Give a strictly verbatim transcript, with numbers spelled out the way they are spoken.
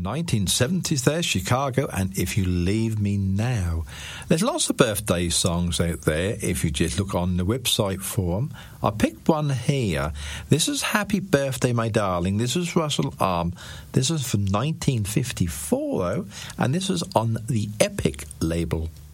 nineteen seventies there, Chicago, and If You Leave Me Now. There's lots of birthday songs out there if you just look on the website for them. I picked one here. This is Happy Birthday, My Darling. This is Russell Arm. This is from nineteen fifty-four, though, and this is on the Epic label.